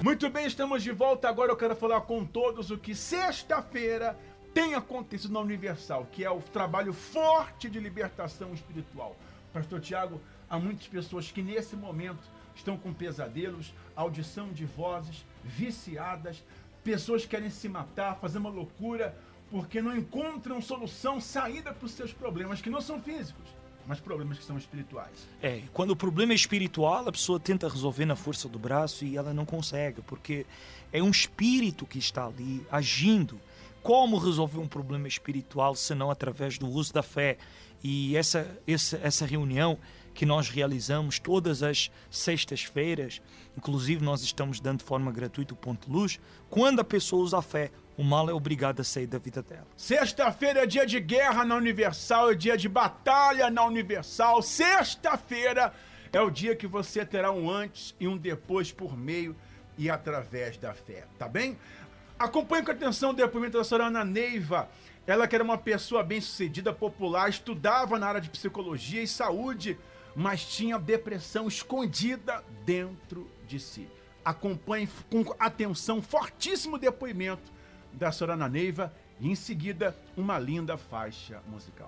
Muito bem, estamos de volta. Agora eu quero falar com todos o que sexta-feira tem acontecido na Universal, que é o trabalho forte de libertação espiritual. Pastor Tiago, há muitas pessoas que nesse momento estão com pesadelos, audição de vozes, viciadas, pessoas que querem se matar, fazer uma loucura, porque não encontram solução, saída para os seus problemas, que não são físicos, mas problemas que são espirituais. Quando o problema é espiritual, a pessoa tenta resolver na força do braço e ela não consegue, porque é um espírito que está ali agindo. Como resolver um problema espiritual se não através do uso da fé? E essa reunião que nós realizamos todas as sextas-feiras, inclusive nós estamos dando de forma gratuita o Ponto de Luz, quando a pessoa usa a fé, o mal é obrigado a sair da vida dela. Sexta-feira é dia de guerra na Universal, é dia de batalha na Universal. Sexta-feira é o dia que você terá um antes e um depois por meio e através da fé, tá bem? Acompanhe com atenção o depoimento da senhora Ana Neiva. Ela que era uma pessoa bem-sucedida, popular, estudava na área de psicologia e saúde, mas tinha depressão escondida dentro de si. Acompanhe com atenção fortíssimo depoimento da senhora Ana Neiva e em seguida uma linda faixa musical.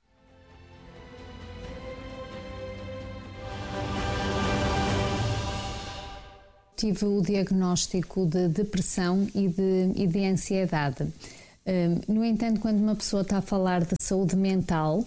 Tive o diagnóstico de depressão e de ansiedade. No entanto, quando uma pessoa está a falar de saúde mental,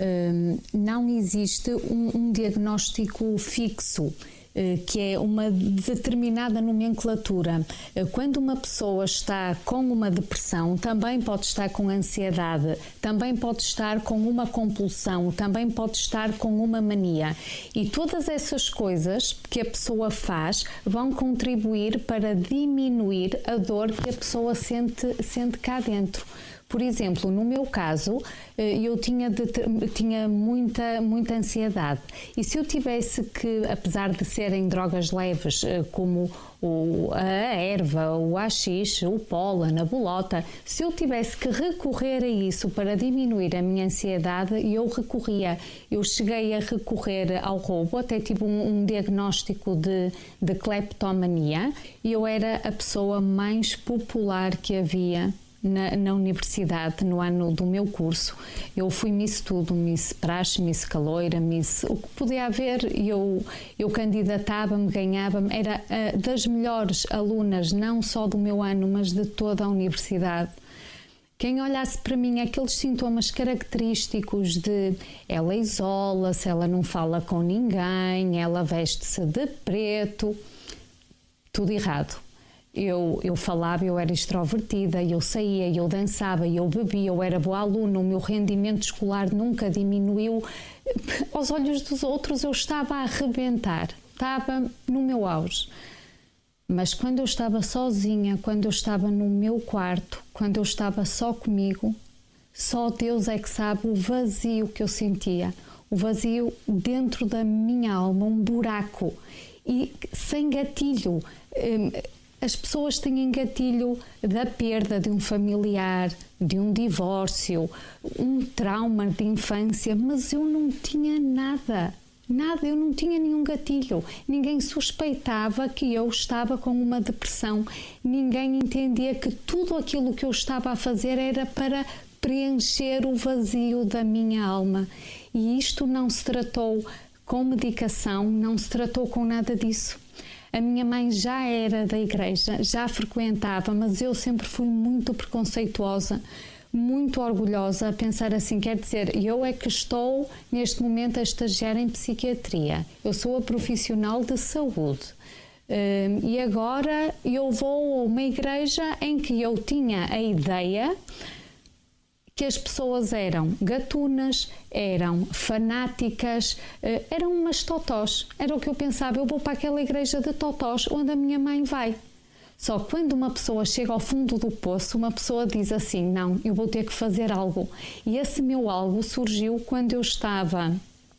não existe um diagnóstico fixo, que é uma determinada nomenclatura. Quando uma pessoa está com uma depressão, também pode estar com ansiedade, também pode estar com uma compulsão, também pode estar com uma mania. E todas essas coisas que a pessoa faz vão contribuir para diminuir a dor que a pessoa sente cá dentro. Por exemplo, no meu caso, eu tinha muita ansiedade. E se eu tivesse que, apesar de serem drogas leves, como a erva, o haxixe, o pólen, a bolota, se eu tivesse que recorrer a isso para diminuir a minha ansiedade, eu recorria. Eu cheguei a recorrer ao roubo, até tive um diagnóstico de cleptomania, e eu era a pessoa mais popular que havia na universidade, no ano do meu curso. Eu fui Miss tudo, Miss Praxe, Miss Caloira, Miss o que podia haver. Eu candidatava-me, ganhava-me, era das melhores alunas, não só do meu ano, mas de toda a universidade. Quem olhasse para mim, aqueles sintomas característicos de ela isola-se, ela não fala com ninguém, ela veste-se de preto, tudo errado. Eu falava, eu era extrovertida, eu saía, eu dançava, eu bebia, eu era boa aluna, o meu rendimento escolar nunca diminuiu. Aos olhos dos outros eu estava a arrebentar, estava no meu auge. Mas quando eu estava sozinha, quando eu estava no meu quarto, quando eu estava só comigo, só Deus é que sabe o vazio que eu sentia. O vazio dentro da minha alma, um buraco, e sem gatilho. As pessoas têm gatilho da perda de um familiar, de um divórcio, um trauma de infância, mas eu não tinha nada, eu não tinha nenhum gatilho. Ninguém suspeitava que eu estava com uma depressão, ninguém entendia que tudo aquilo que eu estava a fazer era para preencher o vazio da minha alma. E isto não se tratou com medicação, não se tratou com nada disso. A minha mãe já era da igreja, já frequentava, mas eu sempre fui muito preconceituosa, muito orgulhosa, a pensar assim, quer dizer, eu é que estou neste momento a estagiar em psiquiatria, eu sou a profissional de saúde. E agora eu vou a uma igreja em que eu tinha a ideia que as pessoas eram gatunas, eram fanáticas, eram umas totós. Era o que eu pensava, eu vou para aquela igreja de totós onde a minha mãe vai. Só que quando uma pessoa chega ao fundo do poço, uma pessoa diz assim, não, eu vou ter que fazer algo. E esse meu algo surgiu quando eu estava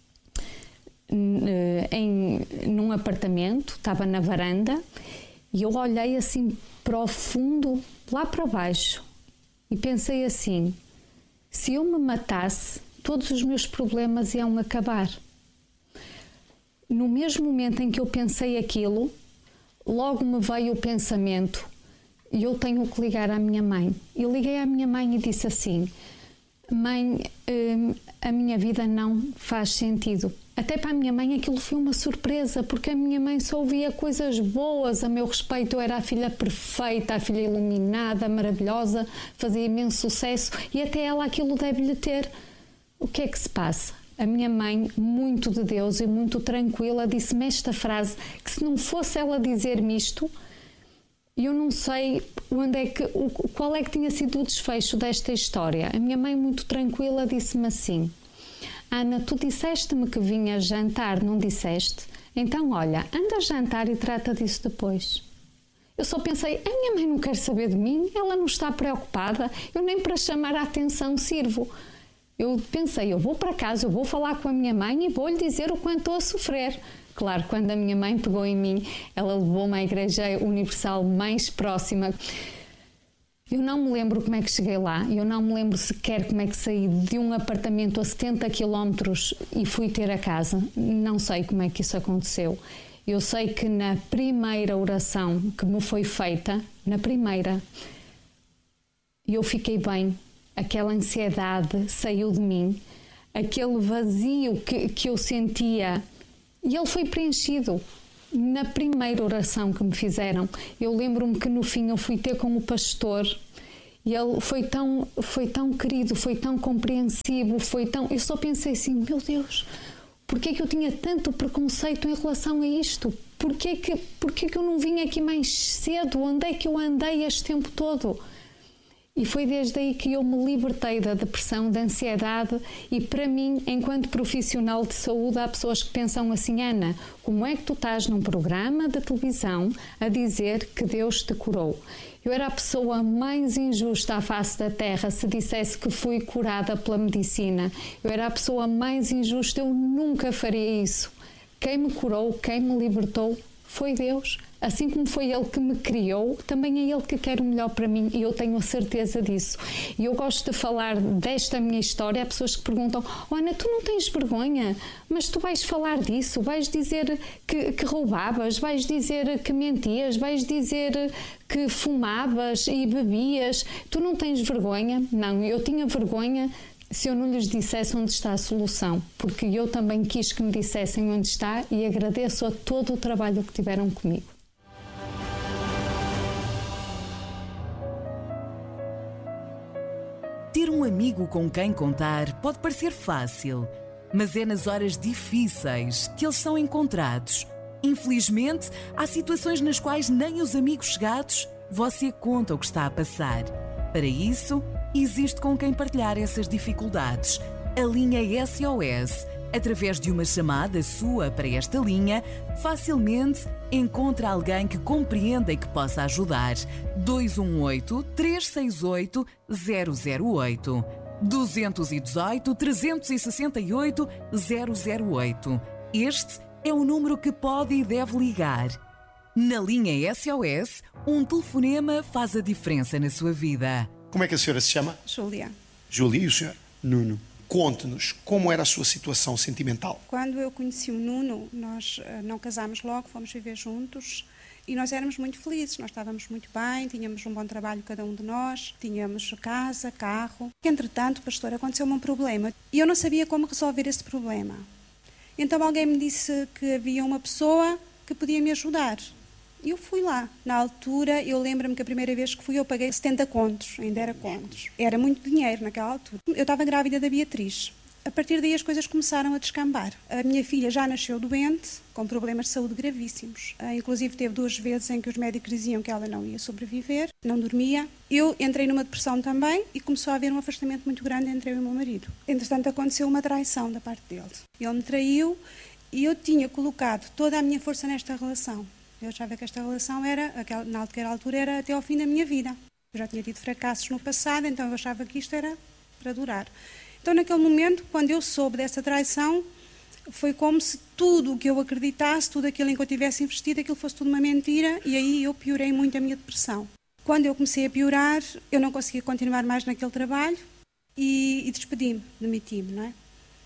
num apartamento, estava na varanda, e eu olhei assim para o fundo, lá para baixo, e pensei assim, se eu me matasse, todos os meus problemas iam acabar. No mesmo momento em que eu pensei aquilo, logo me veio o pensamento, e eu tenho que ligar à minha mãe. E liguei à minha mãe e disse assim: mãe, a minha vida não faz sentido. Até para a minha mãe aquilo foi uma surpresa, porque a minha mãe só ouvia coisas boas a meu respeito. Eu era a filha perfeita, a filha iluminada, maravilhosa, fazia imenso sucesso, e até ela aquilo deve-lhe ter. O que é que se passa? A minha mãe, muito de Deus e muito tranquila, disse-me esta frase, que se não fosse ela dizer-me isto, eu não sei qual é que tinha sido o desfecho desta história. A minha mãe, muito tranquila, disse-me assim: Ana, tu disseste-me que vinhas jantar, não disseste? Então, olha, anda a jantar e trata disso depois. Eu só pensei, a minha mãe não quer saber de mim, ela não está preocupada, eu nem para chamar a atenção sirvo. Eu pensei, eu vou para casa, eu vou falar com a minha mãe e vou-lhe dizer o quanto estou a sofrer. Claro, quando a minha mãe pegou em mim, ela levou-me à Igreja Universal mais próxima. Eu não me lembro como é que cheguei lá, eu não me lembro sequer como é que saí de um apartamento a 70 km e fui ter a casa. Não sei como é que isso aconteceu. Eu sei que na primeira oração que me foi feita, na primeira, eu fiquei bem. Aquela ansiedade saiu de mim, aquele vazio que eu sentia, e ele foi preenchido na primeira oração que me fizeram. Eu lembro-me que no fim eu fui ter com o pastor e ele foi tão querido, foi tão compreensivo, eu só pensei assim, meu Deus, porquê é que eu tinha tanto preconceito em relação a isto? Porquê que eu não vim aqui mais cedo? Onde é que eu andei este tempo todo? E foi desde aí que eu me libertei da depressão, da ansiedade, e para mim, enquanto profissional de saúde, há pessoas que pensam assim: Ana, como é que tu estás num programa de televisão a dizer que Deus te curou? Eu era a pessoa mais injusta à face da terra se dissesse que fui curada pela medicina. Eu era a pessoa mais injusta, eu nunca faria isso. Quem me curou, quem me libertou foi Deus. Assim como foi Ele que me criou, também é Ele que quer o melhor para mim, e eu tenho a certeza disso. E eu gosto de falar desta minha história. Há pessoas que perguntam: oh, Ana, tu não tens vergonha? Mas tu vais falar disso? Vais dizer que roubavas? Vais dizer que mentias? Vais dizer que fumavas e bebias? Tu não tens vergonha? Não, eu tinha vergonha se eu não lhes dissesse onde está a solução, porque eu também quis que me dissessem onde está, e agradeço a todo o trabalho que tiveram comigo. Ter um amigo com quem contar pode parecer fácil, mas é nas horas difíceis que eles são encontrados. Infelizmente, há situações nas quais nem os amigos chegados você conta o que está a passar. Para isso, existe com quem partilhar essas dificuldades. A linha SOS. Através de uma chamada sua para esta linha, facilmente encontra alguém que compreenda e que possa ajudar. 218-368-008. 218-368-008. Este é o número que pode e deve ligar. Na linha SOS, um telefonema faz a diferença na sua vida. Como é que a senhora se chama? Júlia. Júlia, e o senhor? Nuno. Conte-nos como era a sua situação sentimental. Quando eu conheci o Nuno, nós não casámos logo, fomos viver juntos e nós éramos muito felizes. Nós estávamos muito bem, tínhamos um bom trabalho cada um de nós, tínhamos casa, carro. Entretanto, pastor, aconteceu-me um problema e eu não sabia como resolver esse problema. Então alguém me disse que havia uma pessoa que podia me ajudar. E eu fui lá. Na altura, eu lembro-me que a primeira vez que fui eu paguei 70 contos, ainda era contos. Era muito dinheiro naquela altura. Eu estava grávida da Beatriz. A partir daí as coisas começaram a descambar. A minha filha já nasceu doente, com problemas de saúde gravíssimos. Inclusive teve 2 vezes em que os médicos diziam que ela não ia sobreviver, não dormia. Eu entrei numa depressão também e começou a haver um afastamento muito grande entre eu e o meu marido. Entretanto, aconteceu uma traição da parte dele. Ele me traiu e eu tinha colocado toda a minha força nesta relação. Eu achava que esta relação naquela altura era até ao fim da minha vida. Eu já tinha tido fracassos no passado, então eu achava que isto era para durar. Então, naquele momento, quando eu soube dessa traição, foi como se tudo o que eu acreditasse, tudo aquilo em que eu tivesse investido, aquilo fosse tudo uma mentira, e aí eu piorei muito a minha depressão. Quando eu comecei a piorar, eu não conseguia continuar mais naquele trabalho e despedi-me, demiti-me, não é?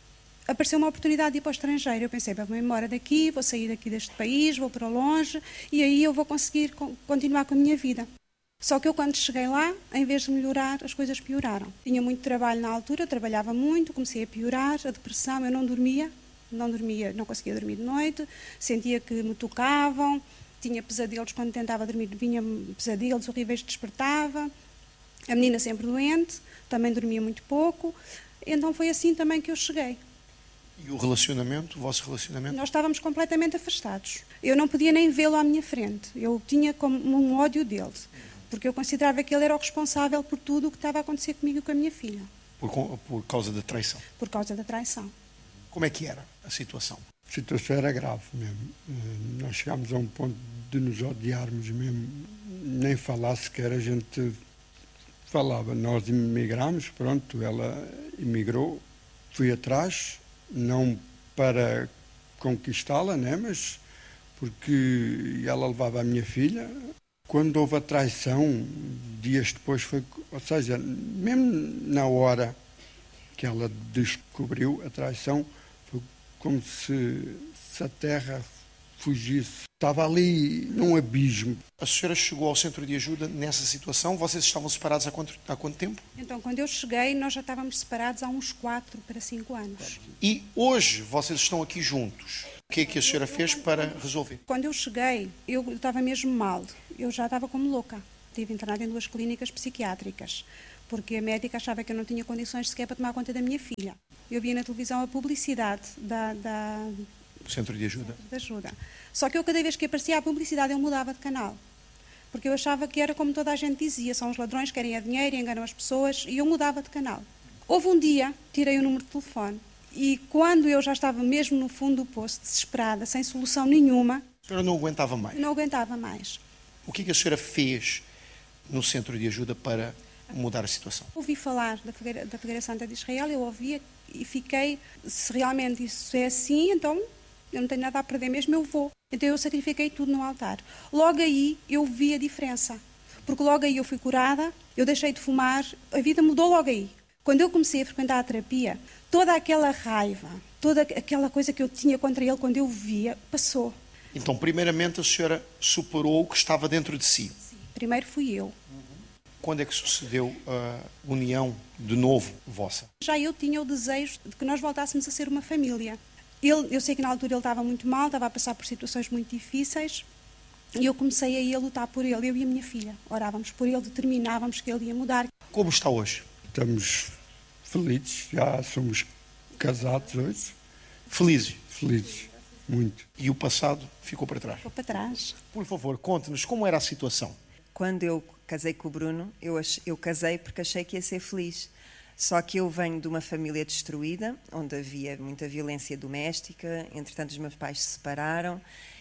apareceu uma oportunidade de ir para o estrangeiro. Eu pensei, vou embora daqui, vou sair daqui deste país, vou para longe e aí eu vou conseguir continuar com a minha vida. Só que eu, quando cheguei lá, em vez de melhorar, as coisas pioraram. Tinha muito trabalho na altura, eu trabalhava muito, comecei a piorar, a depressão, eu não dormia, não conseguia dormir de noite, sentia que me tocavam, tinha pesadelos, quando tentava dormir, vinha pesadelos horríveis, despertava. A menina sempre doente, também dormia muito pouco, então foi assim também que eu cheguei. E o relacionamento, o vosso relacionamento? Nós estávamos completamente afastados. Eu não podia nem vê-lo à minha frente, eu tinha como um ódio dele. Porque eu considerava que ele era o responsável por tudo o que estava a acontecer comigo e com a minha filha. Por causa da traição? Por causa da traição. Como é que era a situação? A situação era grave mesmo. Nós chegámos a um ponto de nos odiarmos mesmo. Nem falar sequer a gente falava. Nós emigramos, pronto, ela emigrou. Fui atrás, não para conquistá-la, né, mas porque ela levava a minha filha. Quando houve a traição, dias depois foi, ou seja, mesmo na hora que ela descobriu a traição, foi como se a terra fugisse. Estava ali num abismo. A senhora chegou ao centro de ajuda nessa situação? Vocês estavam separados há quanto tempo? Então, quando eu cheguei, nós já estávamos separados há uns 4 para 5 anos. E hoje vocês estão aqui juntos. O que é que a senhora fez para resolver? Quando eu cheguei, eu estava mesmo mal. Eu já estava como louca. Estive internada em 2 clínicas psiquiátricas, porque a médica achava que eu não tinha condições sequer para tomar conta da minha filha. Eu via na televisão a publicidade O centro de ajuda. de ajuda. Só que eu, cada vez que aparecia a publicidade, eu mudava de canal. Porque eu achava que era como toda a gente dizia, são os ladrões que querem dinheiro e enganam as pessoas, e eu mudava de canal. Houve um dia, tirei o número de telefone, e quando eu já estava mesmo no fundo do poço, desesperada, sem solução nenhuma... A senhora não aguentava mais? Não aguentava mais. O que é que a senhora fez no centro de ajuda para mudar a situação? Ouvi falar da Figueira Santa de Israel, eu ouvia e fiquei, se realmente isso é assim, então eu não tenho nada a perder mesmo, eu vou. Então eu sacrifiquei tudo no altar. Logo aí eu vi a diferença, porque logo aí eu fui curada, eu deixei de fumar, a vida mudou logo aí. Quando eu comecei a frequentar a terapia, toda aquela raiva, toda aquela coisa que eu tinha contra ele, quando eu via, passou. Então, primeiramente, a senhora superou o que estava dentro de si. Sim. Primeiro fui eu. Quando é que sucedeu a união de novo vossa? Já eu tinha o desejo de que nós voltássemos a ser uma família. Eu sei que na altura ele estava muito mal, estava a passar por situações muito difíceis, e eu comecei a ir a lutar por ele, eu e a minha filha. Orávamos por ele, determinávamos que ele ia mudar. Como está hoje? Estamos felizes, já somos casados hoje. Felizes. Felizes, muito. E o passado ficou para trás? Vou para trás. Por favor, conte-nos como era a situação. Quando eu casei com o Bruno, eu casei porque achei que ia ser feliz. Só que eu venho de uma família destruída, onde havia muita violência doméstica, entretanto os meus pais se separaram,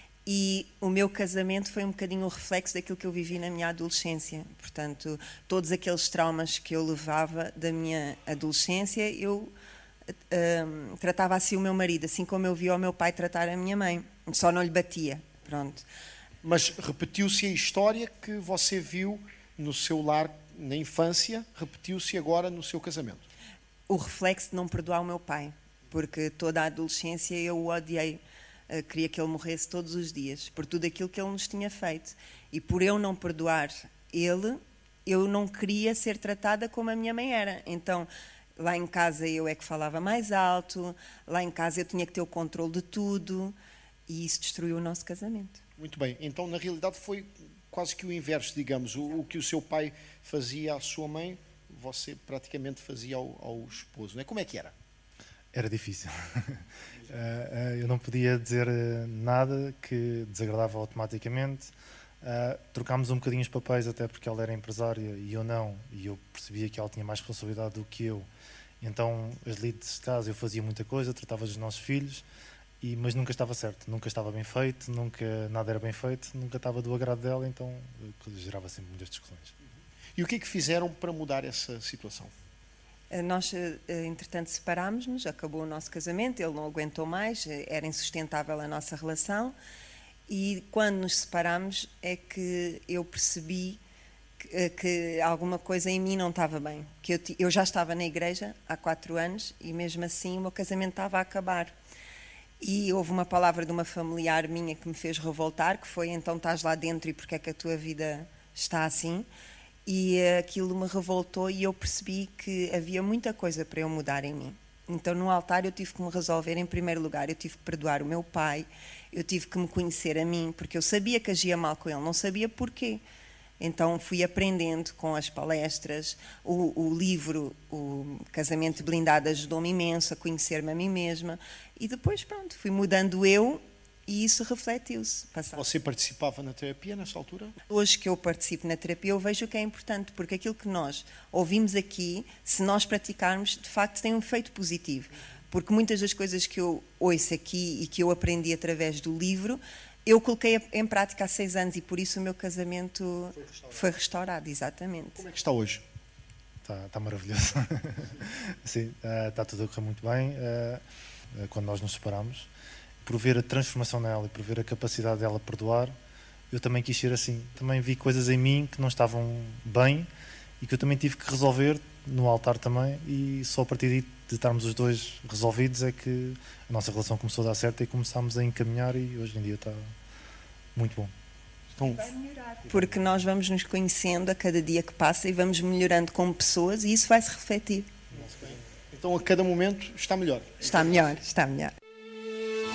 e o meu casamento foi um bocadinho o reflexo daquilo que eu vivi na minha adolescência. Portanto, todos aqueles traumas que eu levava da minha adolescência, eu tratava assim o meu marido, assim como eu via o meu pai tratar a minha mãe. Só não lhe batia, pronto. Mas repetiu-se a história que você viu no seu lar na infância, repetiu-se agora no seu casamento? O reflexo de não perdoar o meu pai, porque toda a adolescência eu o odiei. Queria que ele morresse todos os dias, por tudo aquilo que ele nos tinha feito. E por eu não perdoar ele, eu não queria ser tratada como a minha mãe era. Então, lá em casa eu é que falava mais alto, lá em casa eu tinha que ter o controle de tudo, e isso destruiu o nosso casamento. Muito bem, então na realidade foi quase que o inverso, digamos. O que o seu pai fazia à sua mãe, você praticamente fazia ao esposo, não é? Como é que era? Era difícil. Eu não podia dizer nada que desagradava automaticamente. Trocámos um bocadinho os papéis, até porque ela era empresária e eu não, e eu percebia que ela tinha mais responsabilidade do que eu. Então, as lides de casa, eu fazia muita coisa, tratava dos nossos filhos, mas nunca estava certo, nunca estava bem feito, nunca nada era bem feito, nunca estava do agrado dela, então gerava sempre muitas discussões. E o que é que fizeram para mudar essa situação? Nós, entretanto, separámos-nos, acabou o nosso casamento, ele não aguentou mais, era insustentável a nossa relação, e quando nos separámos é que eu percebi que alguma coisa em mim não estava bem. Que eu já estava na igreja há 4 anos e mesmo assim o meu casamento estava a acabar. E houve uma palavra de uma familiar minha que me fez revoltar, que foi: então estás lá dentro e porque é que a tua vida está assim? E aquilo me revoltou e eu percebi que havia muita coisa para eu mudar em mim. Então no altar eu tive que me resolver em primeiro lugar, eu tive que perdoar o meu pai, eu tive que me conhecer a mim, porque eu sabia que agia mal com ele, não sabia porquê. Então fui aprendendo com as palestras, o livro, o Casamento Blindado ajudou-me imenso a conhecer-me a mim mesma e depois pronto, fui mudando eu e isso refletiu-se. Você participava na terapia nessa altura? Hoje que eu participo na terapia eu vejo que é importante, porque aquilo que nós ouvimos aqui, se nós praticarmos, de facto tem um efeito positivo. Porque muitas das coisas que eu ouço aqui e que eu aprendi através do livro, eu coloquei em prática há 6 anos e por isso o meu casamento foi restaurado, exatamente. Como é que está hoje? Está maravilhoso. Sim, está tudo a correr muito bem. Quando nós nos separamos, por ver a transformação nela e por ver a capacidade dela perdoar, eu também quis ser assim. Também vi coisas em mim que não estavam bem e que eu também tive que resolver no altar também, e só a partir de estarmos os dois resolvidos é que a nossa relação começou a dar certo e começámos a encaminhar, e hoje em dia está muito bom. Então, vai melhorar, porque nós vamos nos conhecendo a cada dia que passa e vamos melhorando como pessoas e isso vai se refletir. Então a cada momento está melhor. Está melhor, está melhor.